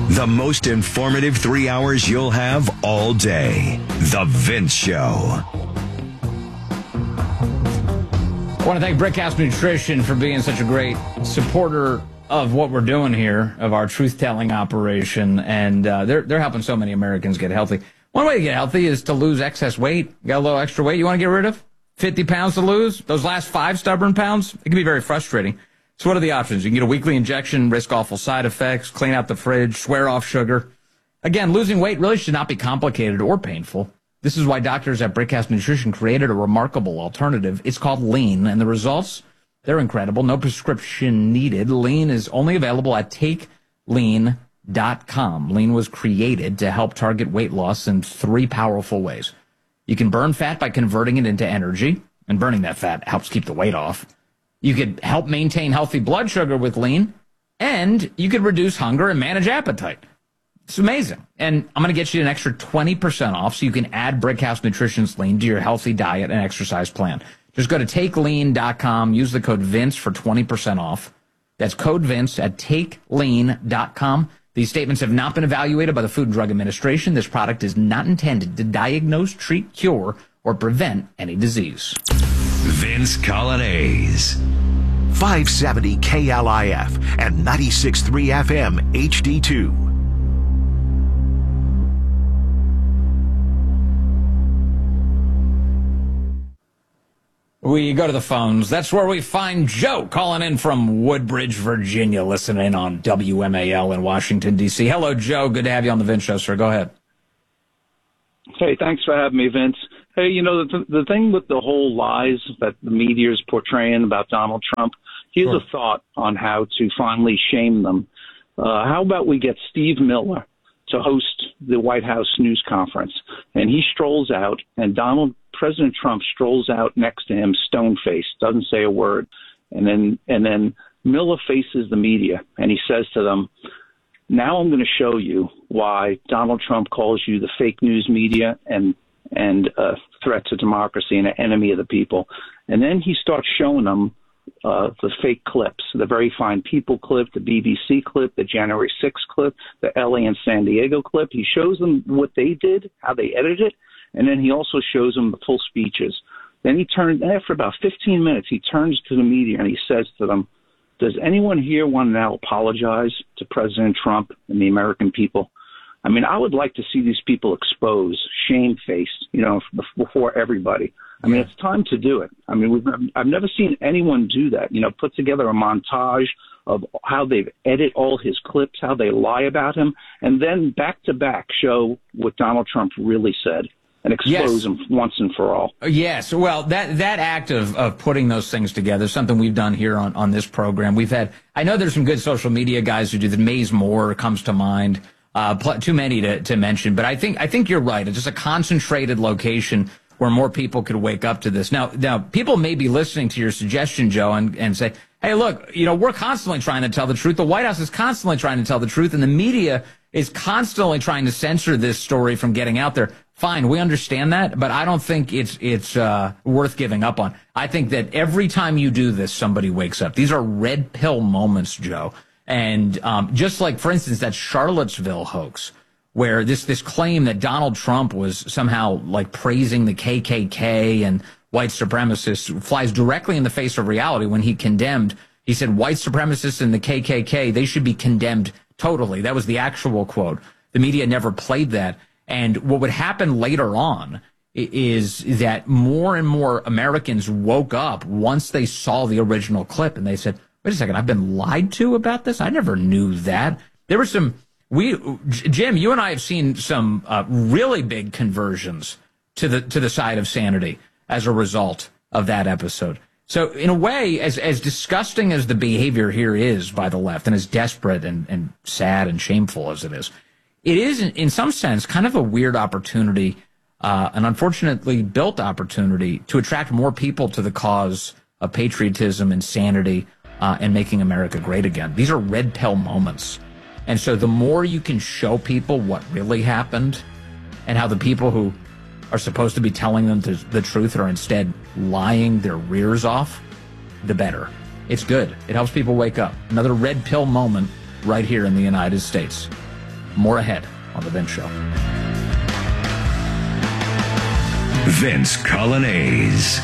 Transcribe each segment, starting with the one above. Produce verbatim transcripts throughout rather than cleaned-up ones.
The most informative three hours you'll have all day. The Vince Show. I want to thank Brickhouse Nutrition for being such a great supporter of what we're doing here, of our truth-telling operation, and uh, they're they're helping so many Americans get healthy. One way to get healthy is to lose excess weight. You got a little extra weight you want to get rid of? fifty pounds to lose? Those last five stubborn pounds? It can be very frustrating. So what are the options? You can get a weekly injection, risk awful side effects, clean out the fridge, swear off sugar. Again, losing weight really should not be complicated or painful. This is why doctors at Brickhouse Nutrition created a remarkable alternative. It's called Lean, and the results, they're incredible. No prescription needed. Lean is only available at take lean dot com. Lean was created to help target weight loss in three powerful ways. You can burn fat by converting it into energy, and burning that fat helps keep the weight off. You could help maintain healthy blood sugar with Lean, and you could reduce hunger and manage appetite. It's amazing. And I'm going to get you an extra twenty percent off so you can add Brickhouse Nutrition's Lean to your healthy diet and exercise plan. Just go to take lean dot com, use the code Vince for twenty percent off. That's code Vince at take lean dot com. These statements have not been evaluated by the Food and Drug Administration. This product is not intended to diagnose, treat, cure, or prevent any disease. Vince Coglianese. five seventy K L I F and ninety-six point three F M H D two. We go to the phones. That's where we find Joe calling in from Woodbridge, Virginia, listening on W M A L in Washington, D C. Hello, Joe. Good to have you on the Vince Show, sir. Go ahead. Hey, thanks for having me, Vince. Hey, you know, the, the thing with the whole lies that the media is portraying about Donald Trump, here's Sure. a thought on how to finally shame them. Uh, how about we get Steve Miller to host the White House news conference, and he strolls out, and Donald President Trump strolls out next to him, stone-faced, doesn't say a word, and then and then Miller faces the media, and he says to them, now I'm going to show you why Donald Trump calls you the fake news media and and a threat to democracy and an enemy of the people. And then he starts showing them uh, the fake clips, the Very Fine People clip, the B B C clip, the January sixth clip, the L A and San Diego clip. He shows them what they did, how they edited it, and then he also shows them the full speeches. Then he turns, after about fifteen minutes, he turns to the media and he says to them, does anyone here want to now apologize to President Trump and the American people? I mean, I would like to see these people exposed, shamefaced, you know, before everybody. I mean, it's time to do it. I mean, we've, I've never seen anyone do that, you know, put together a montage of how they've edited all his clips, how they lie about him, and then back to back show what Donald Trump really said and expose yes. him once and for all. Yes. Well, that, that act of, of putting those things together is something we've done here on, on this program. We've had, I know there's some good social media guys who do that. Maze Moore comes to mind. Uh, pl- too many to, to mention, but I think, I think you're right. It's just a concentrated location where more people could wake up to this. Now, now people may be listening to your suggestion, Joe, and, and say, hey, look, you know, we're constantly trying to tell the truth. The White House is constantly trying to tell the truth, and the media is constantly trying to censor this story from getting out there. Fine, we understand that, but I don't think it's it's uh, worth giving up on. I think that every time you do this, somebody wakes up. These are red pill moments, Joe. And um, just like, for instance, that Charlottesville hoax, where this this claim that Donald Trump was somehow like praising the K K K and white supremacists flies directly in the face of reality when he condemned, he said white supremacists and the K K K, they should be condemned totally. That was the actual quote. The media never played that. And what would happen later on is that more and more Americans woke up once they saw the original clip and they said, wait a second, I've been lied to about this? I never knew that. There were some, we, Jim, you and I have seen some uh, really big conversions to the to the side of sanity as a result of that episode. So in a way, as as disgusting as the behavior here is by the left and as desperate and, and sad and shameful as it is, it is in, in some sense kind of a weird opportunity, uh, an unfortunately built opportunity to attract more people to the cause of patriotism and sanity, Uh, and making America great again. These are red pill moments. And so the more you can show people what really happened and how the people who are supposed to be telling them the, the truth are instead lying their rears off, the better. It's good. It helps people wake up. Another red pill moment right here in the United States. More ahead on The Vince Show. Vince Colonnese.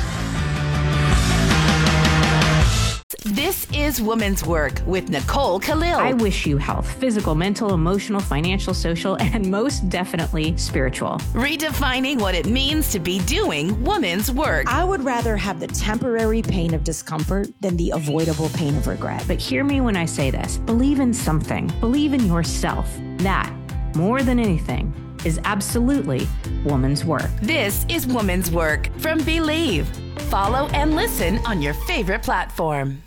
This is Woman's Work with Nicole Khalil. I wish you health, physical, mental, emotional, financial, social, and most definitely spiritual. Redefining what it means to be doing woman's work. I would rather have the temporary pain of discomfort than the avoidable pain of regret. But hear me when I say this. Believe in something. Believe in yourself. That, more than anything, is absolutely woman's work. This is Woman's Work from Believe. Follow and listen on your favorite platform.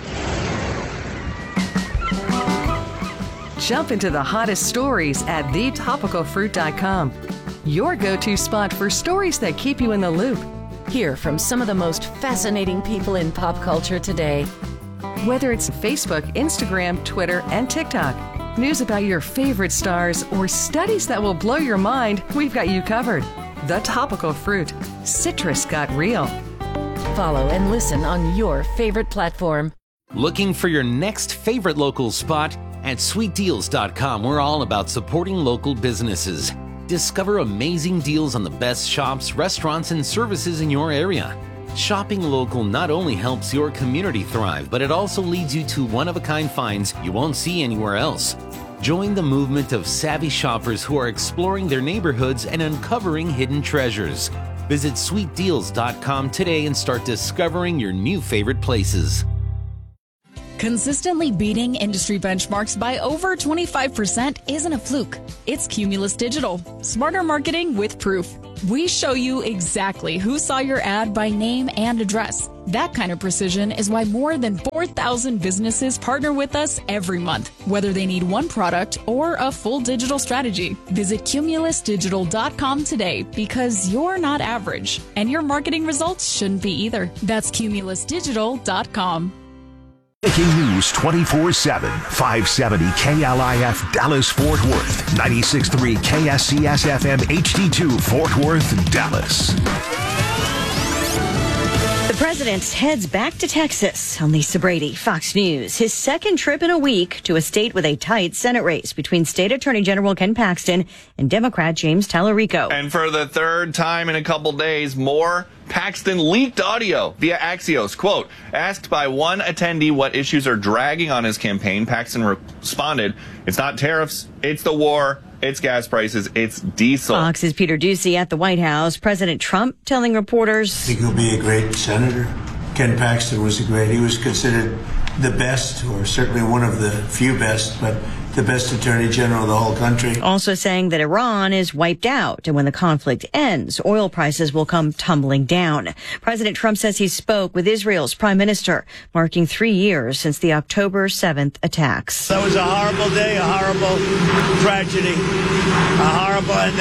Jump into the hottest stories at the topical fruit dot com. Your go-to spot for stories that keep you in the loop. Hear from some of the most fascinating people in pop culture today. Whether it's Facebook, Instagram, Twitter, and TikTok, news about your favorite stars, or studies that will blow your mind, we've got you covered. The Topical Fruit. Citrus got real. Follow and listen on your favorite platform. Looking for your next favorite local spot? At sweet deals dot com, we're all about supporting local businesses. Discover amazing deals on the best shops, restaurants, and services in your area. Shopping local not only helps your community thrive, but it also leads you to one-of-a-kind finds you won't see anywhere else. Join the movement of savvy shoppers who are exploring their neighborhoods and uncovering hidden treasures. Visit sweet deals dot com today and start discovering your new favorite places. Consistently beating industry benchmarks by over twenty-five percent isn't a fluke. It's Cumulus Digital. Smarter marketing with proof. We show you exactly who saw your ad by name and address. That kind of precision is why more than four thousand businesses partner with us every month, whether they need one product or a full digital strategy. Visit cumulus digital dot com today because you're not average, and your marketing results shouldn't be either. That's cumulus digital dot com. Breaking news twenty-four seven, five seventy K L I F Dallas Fort Worth, ninety-six point three K S C S F M H D two Fort Worth, Dallas. The president heads back to Texas. I'm Lisa Brady, Fox News. His second trip in a week to a state with a tight Senate race between State Attorney General Ken Paxton and Democrat James Tallarico. And for the third time in a couple days, more Paxton leaked audio via Axios. Quote, asked by one attendee what issues are dragging on his campaign, Paxton responded, it's not tariffs, it's the war, it's gas prices, it's diesel. Fox's Peter Doocy at the White House. President Trump telling reporters, I think he'll be a great senator. Ken Paxton was a great, he was considered the best, or certainly one of the few best, but the best attorney general of the whole country. Also saying that Iran is wiped out, and when the conflict ends, oil prices will come tumbling down. President Trump says he spoke with Israel's prime minister, marking three years since the October seventh attacks. That was a horrible day, a horrible tragedy, a horrible, and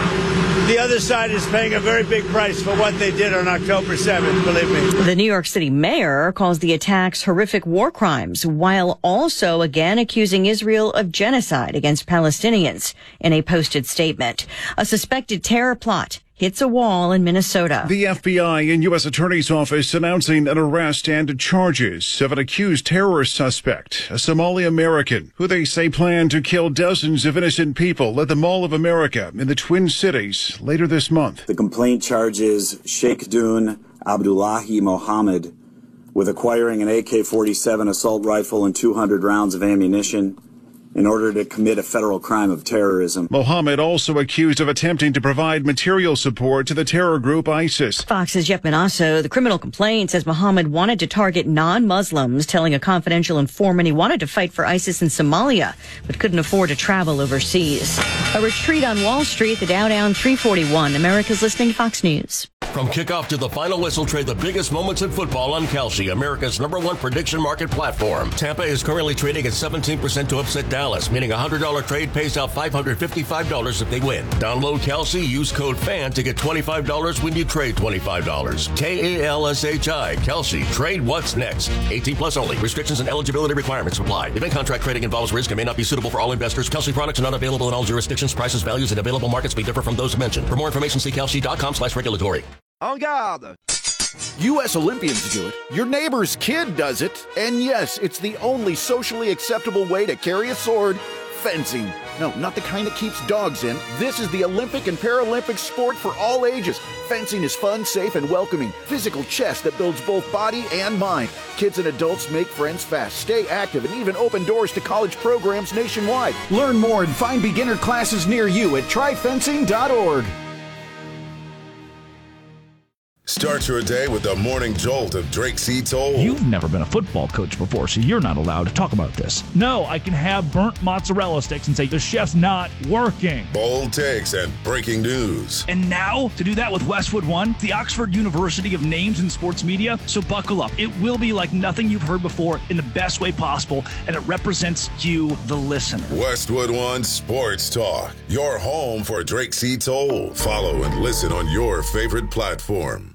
uh, the other side is paying a very big price for what they did on October seventh, believe me. The New York City mayor calls the attacks horrific war crimes, while also again accusing Israel of genocide against Palestinians in a posted statement. A suspected terror plot hits a wall in Minnesota. The F B I and U S Attorney's Office announcing an arrest and charges of an accused terrorist suspect, a Somali American, who they say planned to kill dozens of innocent people at the Mall of America in the Twin Cities later this month. The complaint charges Sheikh Dun Abdullahi Mohammed with acquiring an A K forty-seven assault rifle and two hundred rounds of ammunition in order to commit a federal crime of terrorism. Mohammed also accused of attempting to provide material support to the terror group ISIS. Fox's Jeff Manasso. The criminal complaint says Mohammed wanted to target non-Muslims, telling a confidential informant he wanted to fight for ISIS in Somalia, but couldn't afford to travel overseas. A retreat on Wall Street, the Dow down three forty-one. America's listening to Fox News. From kickoff to the final whistle, trade the biggest moments in football on Kalshi, America's number one prediction market platform. Tampa is currently trading at seventeen percent to upset Dallas, meaning a one hundred dollars trade pays out five hundred fifty-five dollars if they win. Download Kalshi, use code FAN to get twenty-five dollars when you trade twenty-five dollars. K A L S H I, Kalshi. Trade what's next. eighteen plus only. Restrictions and eligibility requirements apply. Event contract trading involves risk and may not be suitable for all investors. Kalshi products are not available in all jurisdictions. Prices, values, and available markets may differ from those mentioned. For more information, see kalshi dot com slash regulatory. En garde! U S Olympians do it, your neighbor's kid does it, and yes, it's the only socially acceptable way to carry a sword, fencing. No, not the kind that keeps dogs in. This is the Olympic and Paralympic sport for all ages. Fencing is fun, safe, and welcoming. Physical chess that builds both body and mind. Kids and adults make friends fast, stay active, and even open doors to college programs nationwide. Learn more and find beginner classes near you at try fencing dot org. Start your day with the morning jolt of Drake C. Toll. You've never been a football coach before, so you're not allowed to talk about this. No, I can have burnt mozzarella sticks and say the chef's not working. Bold takes and breaking news. And now, to do that with Westwood One, the Oxford University of Names in Sports Media. So buckle up. It will be like nothing you've heard before in the best way possible, and it represents you, the listener. Westwood One Sports Talk, your home for Drake C. Toll. Follow and listen on your favorite platform.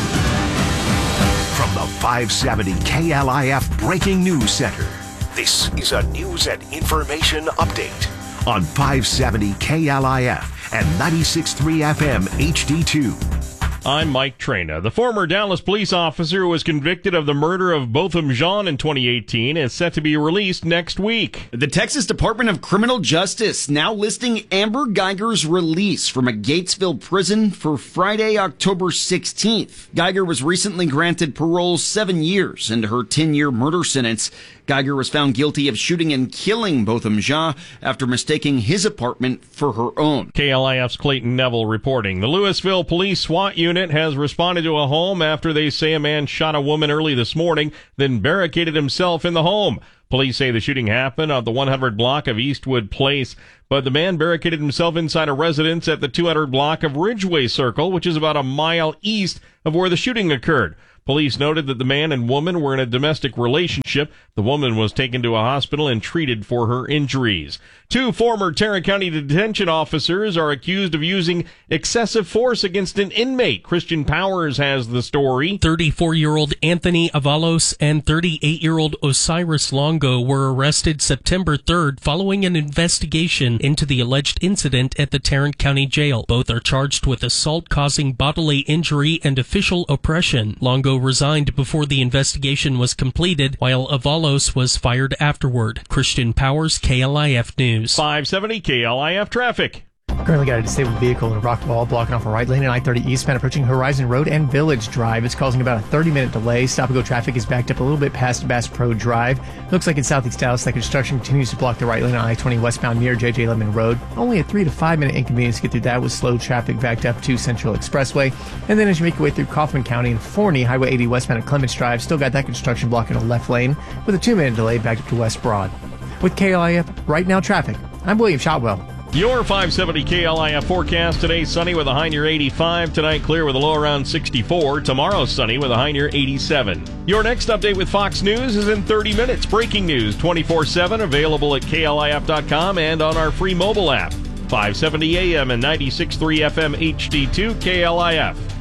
From the five seventy K L I F Breaking News Center, this is a news and information update on five seventy K L I F and ninety-six point three F M H D two. I'm Mike Traina. The former Dallas police officer who was convicted of the murder of Botham Jean in twenty eighteen is set to be released next week. The Texas Department of Criminal Justice now listing Amber Geiger's release from a Gatesville prison for Friday, October sixteenth. Geiger was recently granted parole seven years into her ten-year murder sentence. Geiger was found guilty of shooting and killing Botham Jean after mistaking his apartment for her own. K L I F's Clayton Neville reporting. The Louisville Police SWAT unit has responded to a home after they say a man shot a woman early this morning, then barricaded himself in the home. Police say the shooting happened on the one hundred block of Eastwood Place, but the man barricaded himself inside a residence at the two hundred block of Ridgeway Circle, which is about a mile east of where the shooting occurred. Police noted that the man and woman were in a domestic relationship. The woman was taken to a hospital and treated for her injuries. Two former Tarrant County detention officers are accused of using excessive force against an inmate. Christian Powers has the story. thirty-four-year-old Anthony Avalos and thirty-eight-year-old Osiris Longo were arrested September third following an investigation into the alleged incident at the Tarrant County Jail. Both are charged with assault causing bodily injury and official oppression. Longo resigned before the investigation was completed, while Avalos was fired afterward. Christian Powers, K L I F News. five seventy K L I F traffic. Currently got a disabled vehicle in a rock wall blocking off a right lane at I thirty eastbound approaching Horizon Road and Village Drive. It's causing about a thirty-minute delay. Stop-and-go traffic is backed up a little bit past Bass Pro Drive. Looks like in southeast Dallas that construction continues to block the right lane on I twenty westbound near J J Lemon Road. Only a three to five minute inconvenience to get through that with slow traffic backed up to Central Expressway. And then as you make your way through Kaufman County and Forney, Highway eighty westbound at Clements Drive, still got that construction blocking a left lane with a two-minute delay backed up to West Broad. With K L I F Right Now Traffic, I'm William Shotwell. Your five seventy K L I F forecast today: sunny with a high near eighty-five. Tonight, clear with a low around sixty-four. Tomorrow, sunny with a high near eighty-seven. Your next update with Fox News is in thirty minutes. Breaking news twenty-four seven, available at K L I F dot com and on our free mobile app. five seventy A M and ninety-six point three F M H D two K L I F.